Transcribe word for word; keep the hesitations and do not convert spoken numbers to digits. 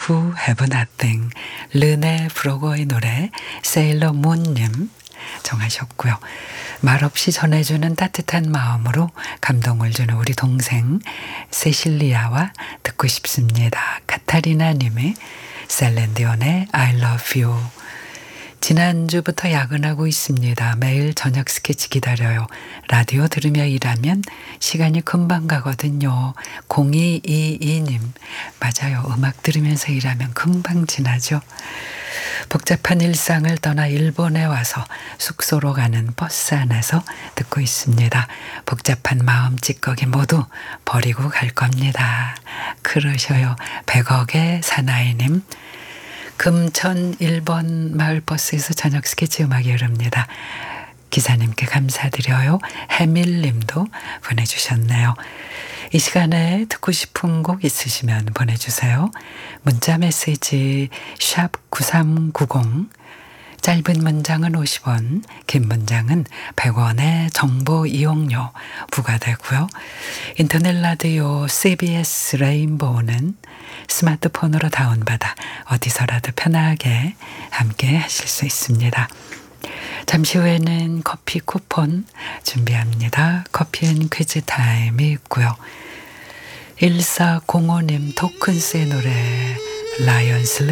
To Have Nothing, 르네 브로거의 노래, 세일러 문님 정하셨고요. 말없이 전해주는 따뜻한 마음으로 감동을 주는 우리 동생 세실리아와 듣고 싶습니다. 카타리나 님의 셀렌디온의 I Love You. 지난주부터 야근하고 있습니다. 매일 저녁 스케치 기다려요. 라디오 들으며 일하면 시간이 금방 가거든요. 공이이이 님. 맞아요. 음악 들으면서 일하면 금방 지나죠. 복잡한 일상을 떠나 일본에 와서 숙소로 가는 버스 안에서 듣고 있습니다. 복잡한 마음 찌꺼기 모두 버리고 갈 겁니다. 그러셔요. 백억의 사나이님. 금천 일 번 마을버스에서 저녁 스케치 음악이 흐릅니다. 기사님께 감사드려요. 해밀님도 보내주셨네요. 이 시간에 듣고 싶은 곡 있으시면 보내주세요. 문자 메시지 샵 구삼구공, 짧은 문장은 오십 원, 긴 문장은 백 원의 정보 이용료 부과되고요. 인터넷 라디오 씨비에스 레인보우는 스마트폰으로 다운받아 어디서라도 편하게 함께 하실 수 있습니다. 잠시 후에는 커피 쿠폰 준비합니다. 커피앤 퀴즈 타임이 있고요. 일사공오 님 토큰스의 노래 라이언스